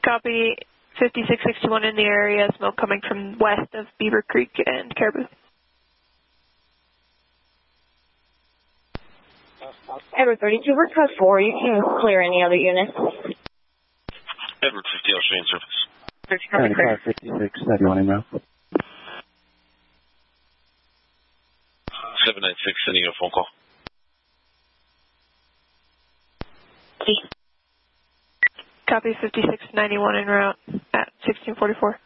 Copy. 5661 in the area, smoke coming from west of Beaver Creek and Caribou. Edward 32, we're code 4. You can clear any other units. Edward 50, I'll stay in service. 56, 71 in row. 796, sending you a phone call. Copy. 5691 en route at 1644.